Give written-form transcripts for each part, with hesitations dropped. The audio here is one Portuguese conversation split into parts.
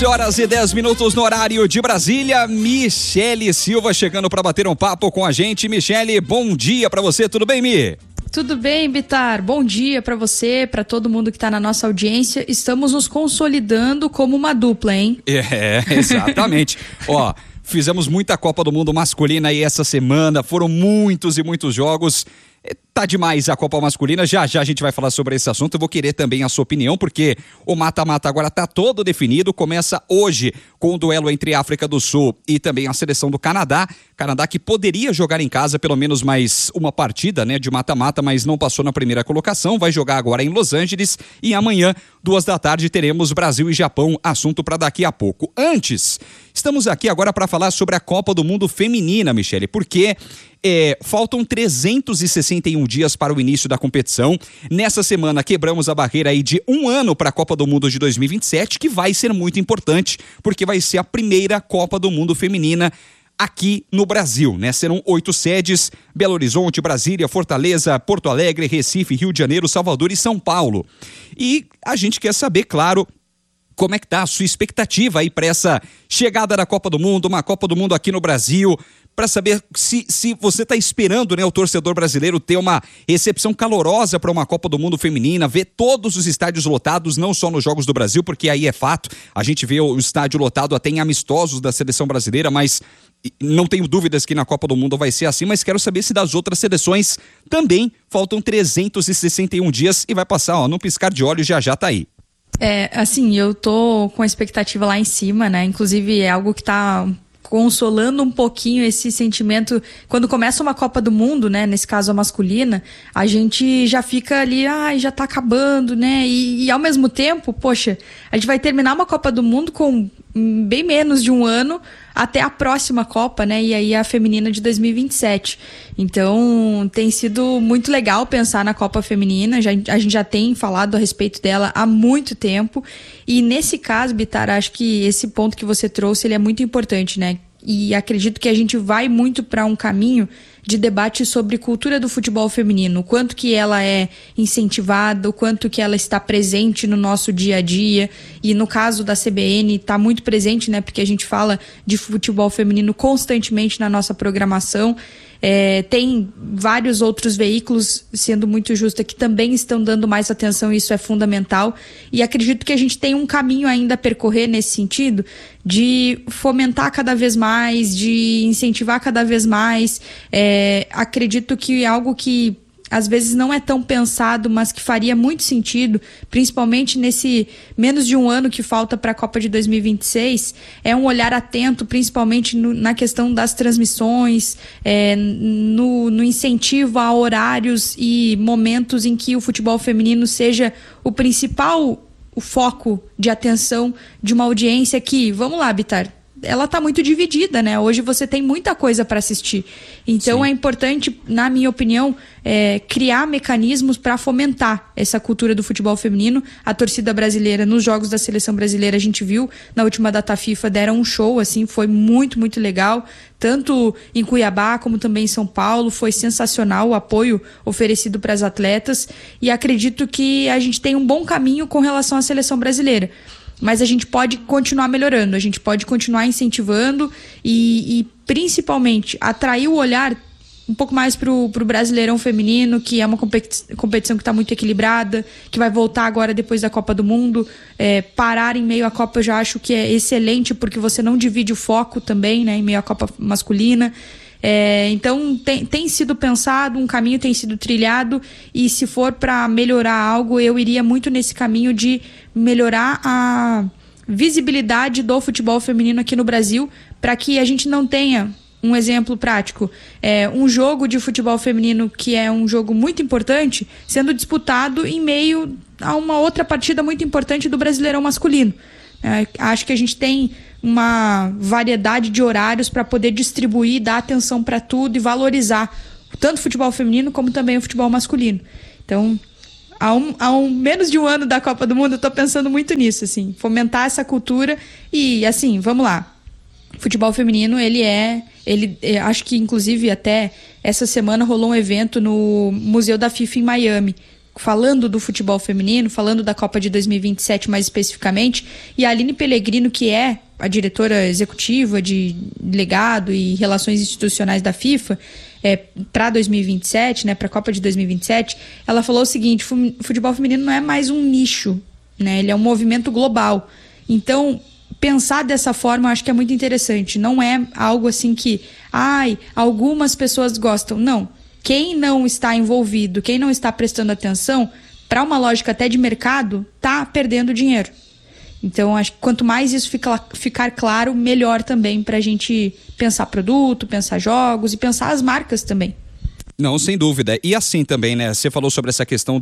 Horas e 10 minutos no horário de Brasília. Michele Silva chegando para bater um papo com a gente. Michele, bom dia para você, tudo bem, Mi? Tudo bem, Bitar? Bom dia para você, para todo mundo que tá na nossa audiência. Estamos nos consolidando como uma dupla, hein? Exatamente. Ó, fizemos muita Copa do Mundo masculina aí essa semana, foram muitos e muitos jogos. Tá demais a Copa masculina, já a gente vai falar sobre esse assunto. Eu vou querer também a sua opinião, porque o mata-mata agora tá todo definido. Começa hoje com o duelo entre a África do Sul e também a seleção do Canadá. Canadá que poderia jogar em casa pelo menos mais uma partida, né, de mata-mata, mas não passou na primeira colocação. Vai jogar agora em Los Angeles e amanhã, 14h, teremos Brasil e Japão, assunto para daqui a pouco. Antes, estamos aqui agora para falar sobre a Copa do Mundo feminina, Michele, porque faltam 361 dias para o início da competição. Nessa semana quebramos a barreira aí de um ano para a Copa do Mundo de 2027, que vai ser muito importante, porque vai ser a primeira Copa do Mundo feminina aqui no Brasil, né? Serão 8 sedes: Belo Horizonte, Brasília, Fortaleza, Porto Alegre, Recife, Rio de Janeiro, Salvador e São Paulo. E a gente quer saber, claro, como é que tá a sua expectativa aí para essa chegada da Copa do Mundo, uma Copa do Mundo aqui no Brasil, para saber se você está esperando, né, o torcedor brasileiro ter uma recepção calorosa para uma Copa do Mundo feminina, ver todos os estádios lotados, não só nos Jogos do Brasil, porque aí é fato, a gente vê o estádio lotado até em amistosos da seleção brasileira, mas não tenho dúvidas que na Copa do Mundo vai ser assim, mas quero saber se das outras seleções também faltam 361 dias e vai passar, ó, num piscar de olhos, já tá aí. Assim, eu tô com a expectativa lá em cima, né? Inclusive é algo que tá consolando um pouquinho esse sentimento. Quando começa uma Copa do Mundo, né, nesse caso a masculina, a gente já fica ali, já tá acabando, né, e ao mesmo tempo, poxa, a gente vai terminar uma Copa do Mundo com bem menos de um ano até a próxima Copa, né, e aí a feminina de 2027. Então tem sido muito legal pensar na Copa feminina, a gente já tem falado a respeito dela há muito tempo, e nesse caso, Bitar, acho que esse ponto que você trouxe, ele é muito importante, né, e acredito que a gente vai muito para um caminho de debate sobre cultura do futebol feminino, o quanto que ela é incentivada, o quanto que ela está presente no nosso dia a dia, e no caso da CBN está muito presente, né, porque a gente fala de futebol feminino constantemente na nossa programação. Tem vários outros veículos, sendo muito justa, que também estão dando mais atenção, e isso é fundamental, e acredito que a gente tem um caminho ainda a percorrer nesse sentido, de fomentar cada vez mais, de incentivar cada vez mais. Acredito que algo que às vezes não é tão pensado, mas que faria muito sentido, principalmente nesse menos de um ano que falta para a Copa de 2026, é um olhar atento, principalmente na questão das transmissões, no incentivo a horários e momentos em que o futebol feminino seja o principal, o foco de atenção de uma audiência que, vamos lá, Bitar, ela está muito dividida, né? Hoje você tem muita coisa para assistir. Então Sim. É importante, na minha opinião, criar mecanismos para fomentar essa cultura do futebol feminino. A torcida brasileira, nos jogos da seleção brasileira, a gente viu, na última data FIFA, deram um show, assim, foi muito, muito legal. Tanto em Cuiabá, como também em São Paulo, foi sensacional o apoio oferecido para as atletas. E acredito que a gente tem um bom caminho com relação à seleção brasileira. Mas a gente pode continuar melhorando, a gente pode continuar incentivando e principalmente atrair o olhar um pouco mais pro Brasileirão feminino, que é uma competição que está muito equilibrada, que vai voltar agora depois da Copa do Mundo. Parar em meio à Copa eu já acho que é excelente, porque você não divide o foco também, né, em meio à Copa masculina. Então tem sido pensado, um caminho tem sido trilhado, e se for para melhorar algo, eu iria muito nesse caminho de melhorar a visibilidade do futebol feminino aqui no Brasil, para que a gente não tenha um exemplo prático, um jogo de futebol feminino que é um jogo muito importante sendo disputado em meio a uma outra partida muito importante do Brasileirão masculino. Acho que a gente tem uma variedade de horários para poder distribuir, dar atenção para tudo e valorizar tanto o futebol feminino como também o futebol masculino. Então, há menos de um ano da Copa do Mundo, eu estou pensando muito nisso, assim, fomentar essa cultura. E, assim, vamos lá, futebol feminino, acho que inclusive até essa semana rolou um evento no Museu da FIFA em Miami, falando do futebol feminino, falando da Copa de 2027 mais especificamente, e a Aline Pellegrino, que é a diretora executiva de legado e relações institucionais da FIFA, para 2027, né, para a Copa de 2027, ela falou o seguinte: o futebol feminino não é mais um nicho, né, ele é um movimento global. Então, pensar dessa forma eu acho que é muito interessante. Não é algo assim que, algumas pessoas gostam. Não. Quem não está envolvido, quem não está prestando atenção, para uma lógica até de mercado, está perdendo dinheiro. Então, acho que quanto mais isso ficar claro, melhor também para a gente pensar produto, pensar jogos e pensar as marcas também. Não, sem dúvida. E assim também, né? Você falou sobre essa questão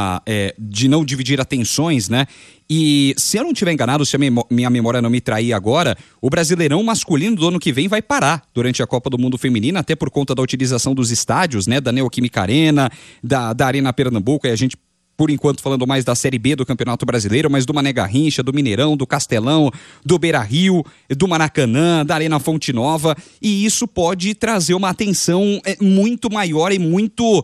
de não dividir atenções, né? E se eu não estiver enganado, se a minha memória não me trair agora, o Brasileirão masculino do ano que vem vai parar durante a Copa do Mundo Feminina, até por conta da utilização dos estádios, né? Da Neoquímica Arena, da Arena Pernambuco, e a gente, por enquanto, falando mais da Série B do Campeonato Brasileiro, mas do Mané Garrincha, do Mineirão, do Castelão, do Beira-Rio, do Maracanã, da Arena Fonte Nova, e isso pode trazer uma atenção muito maior e muito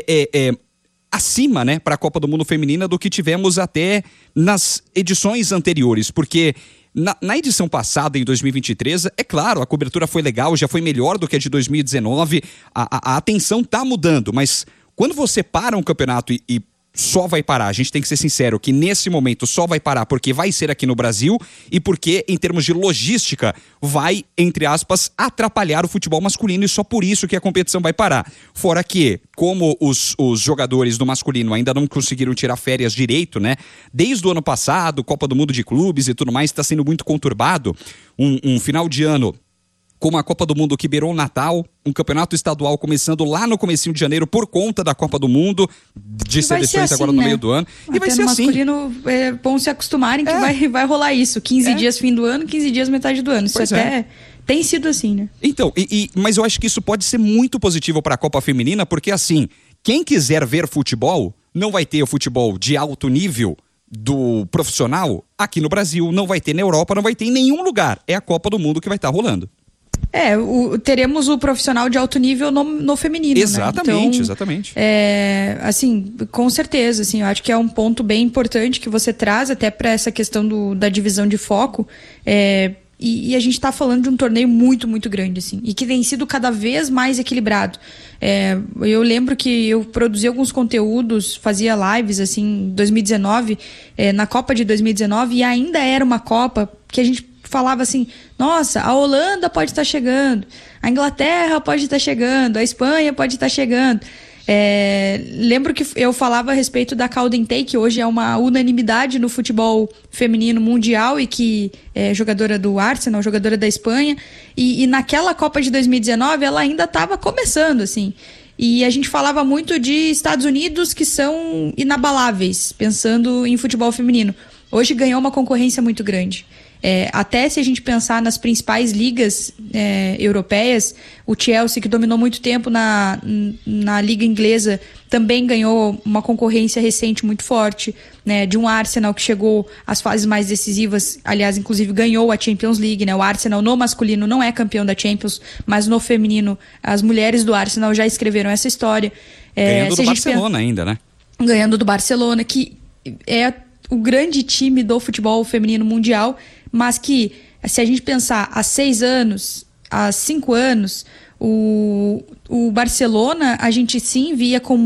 acima, né, para a Copa do Mundo Feminina do que tivemos até nas edições anteriores, porque na edição passada, em 2023, é claro, a cobertura foi legal, já foi melhor do que a de 2019, a atenção tá mudando, mas quando você para um campeonato e só vai parar, a gente tem que ser sincero, que nesse momento só vai parar porque vai ser aqui no Brasil e porque, em termos de logística, vai, entre aspas, atrapalhar o futebol masculino, e só por isso que a competição vai parar. Fora que, como os jogadores do masculino ainda não conseguiram tirar férias direito, né? Desde o ano passado, Copa do Mundo de Clubes e tudo mais, está sendo muito conturbado. Um final de ano como a Copa do Mundo que beirou o Natal, um campeonato estadual começando lá no comecinho de janeiro por conta da Copa do Mundo, de seleções assim, agora no meio do ano. E vai ser assim. Masculino, é bom se acostumarem que vai rolar isso. 15 dias fim do ano, 15 dias metade do ano. Isso até tem sido assim, né? Então, mas eu acho que isso pode ser muito positivo para a Copa Feminina, porque assim, quem quiser ver futebol, não vai ter o futebol de alto nível do profissional aqui no Brasil, não vai ter na Europa, não vai ter em nenhum lugar. É a Copa do Mundo que vai estar rolando. Teremos o profissional de alto nível no feminino. Exatamente, né? Então, exatamente. Assim, com certeza, assim, eu acho que é um ponto bem importante que você traz até para essa questão da divisão de foco. E a gente está falando de um torneio muito, muito grande, assim, e que tem sido cada vez mais equilibrado. Eu lembro que eu produzi alguns conteúdos, fazia lives, assim, em 2019, na Copa de 2019, e ainda era uma Copa que a gente falava assim, nossa, a Holanda pode estar chegando, a Inglaterra pode estar chegando, a Espanha pode estar chegando. Lembro que eu falava a respeito da Caldentei, que hoje é uma unanimidade no futebol feminino mundial e que é jogadora do Arsenal, jogadora da Espanha, e naquela Copa de 2019 ela ainda estava começando, assim. E a gente falava muito de Estados Unidos, que são inabaláveis, pensando em futebol feminino. Hoje ganhou uma concorrência muito grande. Até se a gente pensar nas principais ligas europeias, o Chelsea, que dominou muito tempo na liga inglesa, também ganhou uma concorrência recente muito forte, né, de um Arsenal que chegou às fases mais decisivas, aliás, inclusive ganhou a Champions League, né? O Arsenal no masculino não é campeão da Champions, mas no feminino as mulheres do Arsenal já escreveram essa história. Ganhando do Barcelona ainda, né? Ganhando do Barcelona, que é o grande time do futebol feminino mundial, mas que, se a gente pensar há 6 anos, há 5 anos, o Barcelona, a gente sim via com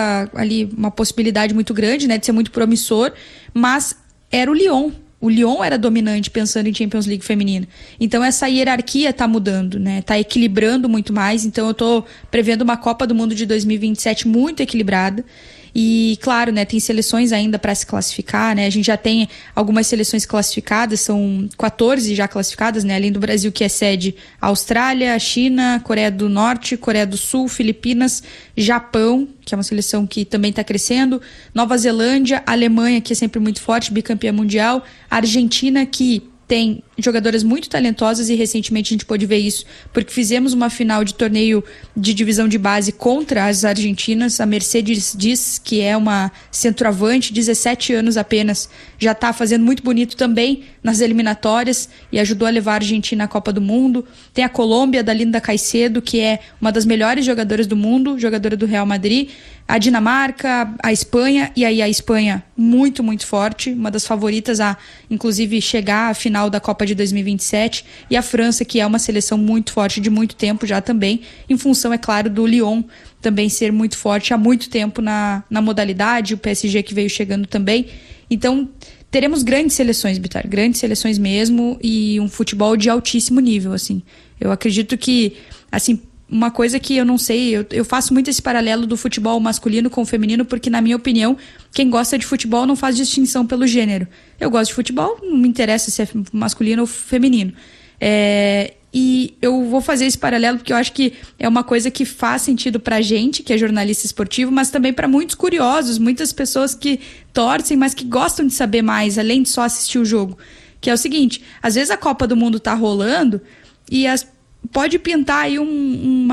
uma possibilidade muito grande, né, de ser muito promissor, mas era o Lyon. O Lyon era dominante pensando em Champions League feminina. Então essa hierarquia está mudando, né? Está equilibrando muito mais. Então eu estou prevendo uma Copa do Mundo de 2027 muito equilibrada. E, claro, né, tem seleções ainda para se classificar, né? A gente já tem algumas seleções classificadas, são 14 já classificadas, né? Além do Brasil, que é sede, Austrália, China, Coreia do Norte, Coreia do Sul, Filipinas, Japão, que é uma seleção que também está crescendo, Nova Zelândia, Alemanha, que é sempre muito forte, bicampeã mundial, Argentina, que tem jogadoras muito talentosas, e recentemente a gente pôde ver isso, porque fizemos uma final de torneio de divisão de base contra as argentinas. A Mercedes Diz, que é uma centroavante, 17 anos apenas, já está fazendo muito bonito também nas eliminatórias e ajudou a levar a Argentina à Copa do Mundo. Tem a Colômbia, da Linda Caicedo, que é uma das melhores jogadoras do mundo, jogadora do Real Madrid. a Dinamarca, a Espanha, e aí a Espanha muito, muito forte, uma das favoritas a, inclusive, chegar à final da Copa de 2027, e a França, que é uma seleção muito forte de muito tempo já também, em função, é claro, do Lyon também ser muito forte há muito tempo na modalidade, o PSG que veio chegando também. Então, teremos grandes seleções, Bitar, grandes seleções mesmo, e um futebol de altíssimo nível, assim. Eu acredito que, assim, uma coisa que eu não sei, eu faço muito esse paralelo do futebol masculino com o feminino, porque, na minha opinião, quem gosta de futebol não faz distinção pelo gênero. Eu gosto de futebol, não me interessa se é masculino ou feminino. E eu vou fazer esse paralelo porque eu acho que é uma coisa que faz sentido pra gente, que é jornalista esportivo, mas também para muitos curiosos, muitas pessoas que torcem, mas que gostam de saber mais, além de só assistir o jogo. Que é o seguinte, às vezes a Copa do Mundo tá rolando e pode pintar aí um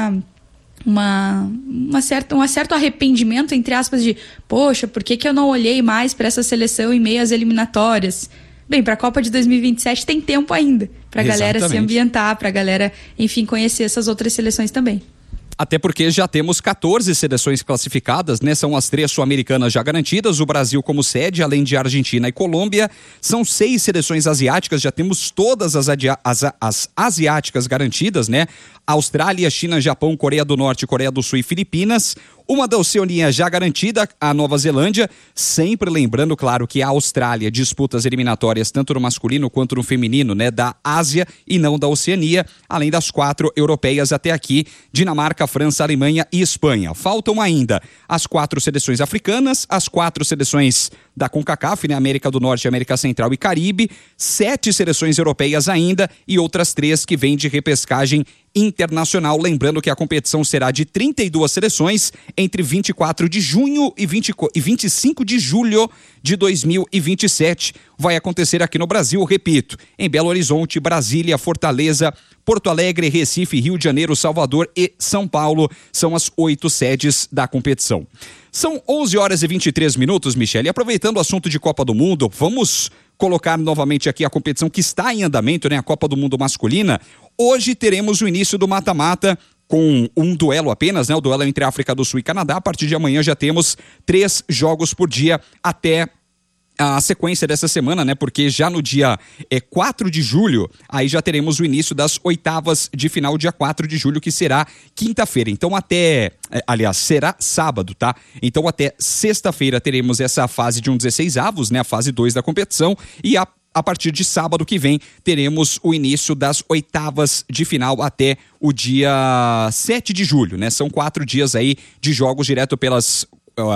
certo arrependimento, entre aspas, de poxa, por que eu não olhei mais para essa seleção em meio às eliminatórias? Bem, para a Copa de 2027 tem tempo ainda para a galera se ambientar, para a galera, enfim, conhecer essas outras seleções também. Até porque já temos 14 seleções classificadas, né? São as 3 sul-americanas já garantidas, o Brasil como sede, além de Argentina e Colômbia. São 6 seleções asiáticas, já temos todas as asiáticas garantidas, né? Austrália, China, Japão, Coreia do Norte, Coreia do Sul e Filipinas. Uma da Oceania já garantida, a Nova Zelândia. Sempre lembrando, claro, que a Austrália disputa as eliminatórias tanto no masculino quanto no feminino, né? Da Ásia e não da Oceania. Além das 4 europeias até aqui, Dinamarca, França, Alemanha e Espanha. Faltam ainda as 4 seleções africanas, as 4 seleções da CONCACAF, né? América do Norte, América Central e Caribe. 7 seleções europeias ainda e outras 3 que vêm de repescagem internacional. Lembrando que a competição será de 32 seleções entre 24 de junho e 25 de julho de 2027. Vai acontecer aqui no Brasil, repito, em Belo Horizonte, Brasília, Fortaleza, Porto Alegre, Recife, Rio de Janeiro, Salvador e São Paulo. São as 8 sedes da competição. São 11 horas e 23 minutos, Michele. E aproveitando o assunto de Copa do Mundo, vamos colocar novamente aqui a competição que está em andamento, né? A Copa do Mundo masculina. Hoje teremos o início do mata-mata com um duelo apenas, né? O duelo entre África do Sul e Canadá. A partir de amanhã já temos 3 jogos por dia até a sequência dessa semana, né? Porque já no dia 4 de julho, aí já teremos o início das oitavas de final, dia 4 de julho, que será quinta-feira. Então aliás, será sábado, tá? Então até sexta-feira teremos essa fase de 16avos, né? A fase 2 da competição, e a partir de sábado que vem teremos o início das oitavas de final até o dia 7 de julho, né? São 4 dias aí de jogos direto pelas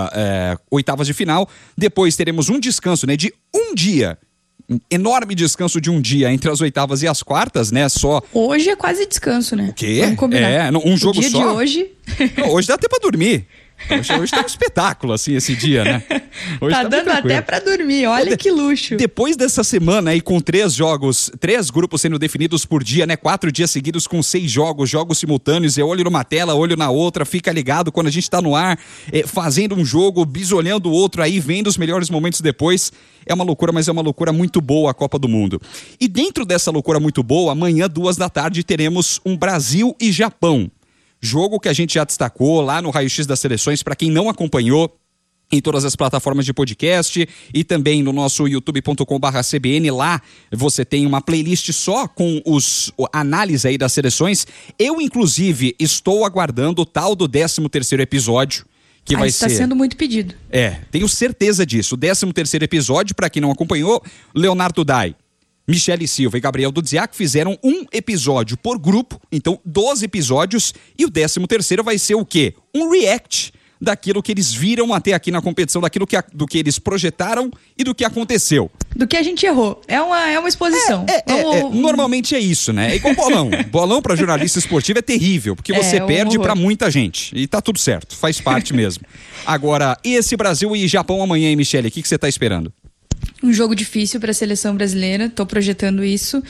oitavas de final. Depois teremos um descanso, né, de um dia, um enorme descanso de um dia entre as oitavas e as quartas, né? Só hoje é quase descanso, né? O quê? Vamos combinar. Um jogo só. O dia de hoje. Hoje dá até pra dormir. Hoje tá um espetáculo, assim, esse dia, né? Hoje tá dando até pra dormir, olha que luxo. Depois dessa semana aí com 3 jogos, 3 grupos sendo definidos por dia, né? 4 dias seguidos com 6 jogos simultâneos, olho numa tela, olho na outra, fica ligado quando a gente tá no ar, fazendo um jogo, bisolhando o outro aí, vendo os melhores momentos depois. É uma loucura, mas é uma loucura muito boa a Copa do Mundo. E dentro dessa loucura muito boa, amanhã, 2 da tarde, teremos um Brasil e Japão. Jogo que a gente já destacou lá no Raio X das Seleções, para quem não acompanhou, em todas as plataformas de podcast e também no nosso youtube.com/CBN. Lá você tem uma playlist só com análise aí das seleções. Eu, inclusive, estou aguardando o tal do 13º episódio, que vai ser... Está sendo muito pedido. Tenho certeza disso. O 13º episódio, para quem não acompanhou, Leonardo Dai, Michele Silva e Gabriel Dudziak fizeram um episódio por grupo, então 12 episódios, e o 13º vai ser o quê? Um react daquilo que eles viram até aqui na competição, do que eles projetaram e do que aconteceu. Do que a gente errou. É uma exposição. Normalmente é isso, né? É igual bolão. Bolão para jornalista esportivo é terrível, porque você perde para muita gente. E tá tudo certo, faz parte mesmo. Agora, esse Brasil e Japão amanhã, hein, Michele? O que você tá esperando? Um jogo difícil para a seleção brasileira, estou projetando isso.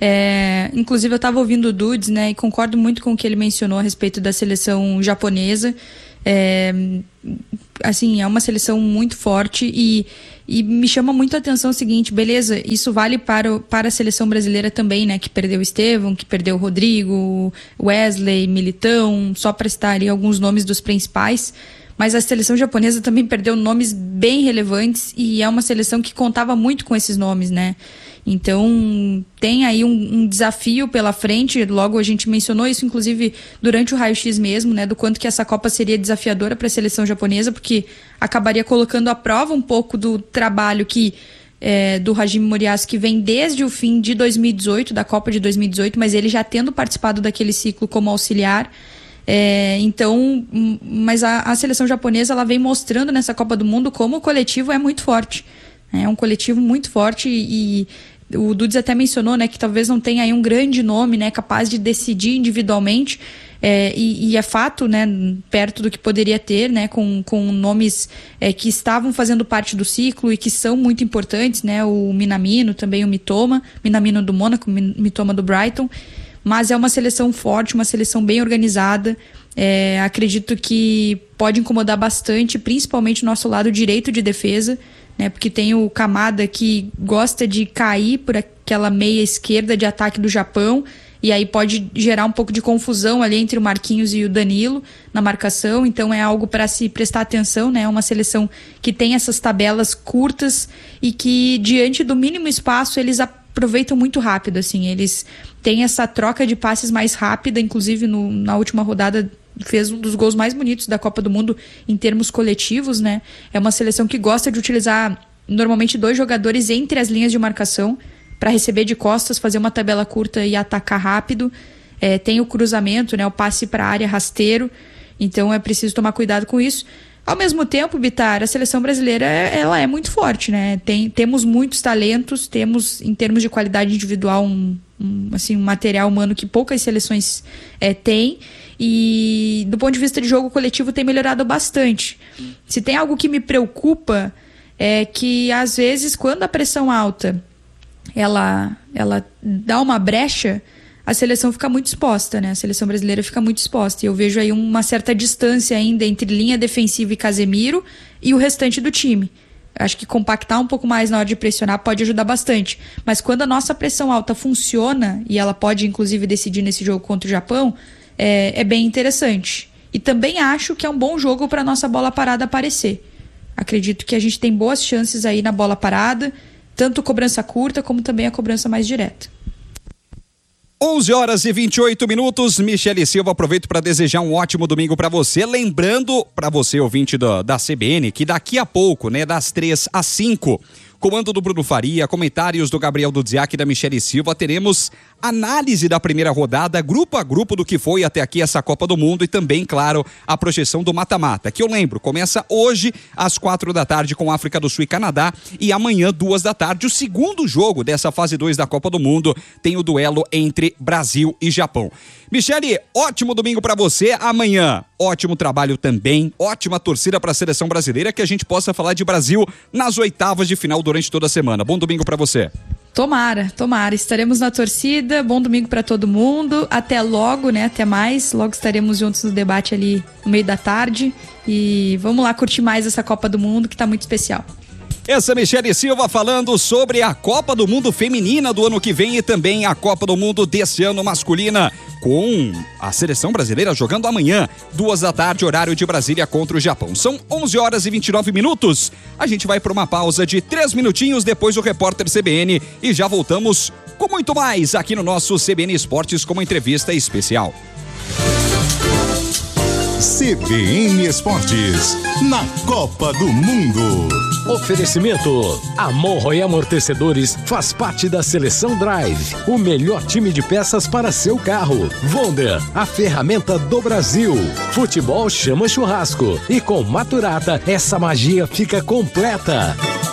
Inclusive eu estava ouvindo o Dudes, né, e concordo muito com o que ele mencionou a respeito da seleção japonesa. Assim, é uma seleção muito forte e me chama muito a atenção o seguinte, beleza, isso vale para a seleção brasileira também, né, que perdeu o Estevão, que perdeu o Rodrigo, Wesley, Militão, só para citar ali alguns nomes dos principais. mas a seleção japonesa também perdeu nomes bem relevantes e é uma seleção que contava muito com esses nomes, né? Então, tem aí um desafio pela frente, logo a gente mencionou isso, inclusive, durante o raio-x mesmo, né, do quanto que essa Copa seria desafiadora para a seleção japonesa, porque acabaria colocando à prova um pouco do trabalho do Hajime Moriyasu, que vem desde o fim de 2018, da Copa de 2018, mas ele já tendo participado daquele ciclo como auxiliar. Mas a seleção japonesa, ela vem mostrando nessa Copa do Mundo como o coletivo é muito forte. É um coletivo muito forte e o Dudes até mencionou, né, que talvez não tenha aí um grande nome, né, capaz de decidir individualmente, e é fato, né, perto do que poderia ter, né, com nomes que estavam fazendo parte do ciclo e que são muito importantes, né, o Minamino, também o Minamino do Mônaco, Mitoma do Brighton, mas é uma seleção forte, uma seleção bem organizada. Acredito que pode incomodar bastante, principalmente o nosso lado direito de defesa, né, porque tem o Kamada que gosta de cair por aquela meia esquerda de ataque do Japão, e aí pode gerar um pouco de confusão ali entre o Marquinhos e o Danilo na marcação, então é algo para se prestar atenção, né? É uma seleção que tem essas tabelas curtas e que, diante do mínimo espaço, eles aproveitam muito rápido, assim, eles têm essa troca de passes mais rápida, inclusive na última rodada fez um dos gols mais bonitos da Copa do Mundo em termos coletivos, né? É uma seleção que gosta de utilizar normalmente 2 jogadores entre as linhas de marcação para receber de costas, fazer uma tabela curta e atacar rápido. Tem o cruzamento, né? O passe para a área rasteiro, então é preciso tomar cuidado com isso. Ao mesmo tempo, Bitar, a seleção brasileira ela é muito forte, né? Temos muitos talentos, temos, em termos de qualidade individual, um material humano que poucas seleções têm, e do ponto de vista de jogo coletivo tem melhorado bastante. Se tem algo que me preocupa é que, às vezes, quando a pressão alta ela dá uma brecha, a seleção fica muito exposta, né? A seleção brasileira fica muito exposta. E eu vejo aí uma certa distância ainda entre linha defensiva e Casemiro e o restante do time. Acho que compactar um pouco mais na hora de pressionar pode ajudar bastante. Mas quando a nossa pressão alta funciona, e ela pode inclusive decidir nesse jogo contra o Japão, é bem interessante. E também acho que é um bom jogo para a nossa bola parada aparecer. Acredito que a gente tem boas chances aí na bola parada, tanto cobrança curta como também a cobrança mais direta. 11h28. Michele Silva, aproveito para desejar um ótimo domingo para você. Lembrando para você, ouvinte da CBN, que daqui a pouco, né, das 3 às 5, comando do Bruno Faria, comentários do Gabriel Dudziak e da Michele Silva, teremos análise da primeira rodada, grupo a grupo, do que foi até aqui essa Copa do Mundo, e também, claro, a projeção do mata-mata, que eu lembro, começa hoje às 4 da tarde com África do Sul e Canadá, e amanhã 2 da tarde, o segundo jogo dessa fase 2 da Copa do Mundo, tem o duelo entre Brasil e Japão. Michele, ótimo domingo para você. Amanhã, ótimo trabalho também, ótima torcida para a seleção brasileira, que a gente possa falar de Brasil nas oitavas de final durante toda a semana. Bom domingo para você. Tomara. Estaremos na torcida. Bom domingo para todo mundo. Até logo, né? Até mais. Logo estaremos juntos no debate ali no meio da tarde. E vamos lá curtir mais essa Copa do Mundo, que tá muito especial. Essa é Michele Silva falando sobre a Copa do Mundo feminina do ano que vem e também a Copa do Mundo desse ano masculina, com a seleção brasileira jogando amanhã, 2 da tarde, horário de Brasília, contra o Japão. São 11h29. A gente vai para uma pausa de 3 minutinhos, depois o repórter CBN, e já voltamos com muito mais aqui no nosso CBN Esportes, com uma entrevista especial. CBN Esportes, na Copa do Mundo. Oferecimento: Amorro e Amortecedores faz parte da Seleção Drive, o melhor time de peças para seu carro. Wonder, a ferramenta do Brasil. Futebol chama churrasco. E com Maturata, essa magia fica completa.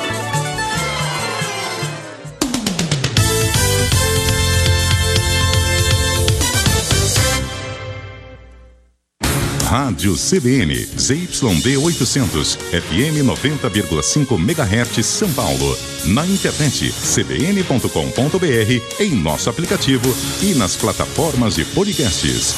Rádio CBN, ZYD 800, FM 90,5 MHz, São Paulo. Na internet, cbn.com.br, em nosso aplicativo e nas plataformas de podcasts.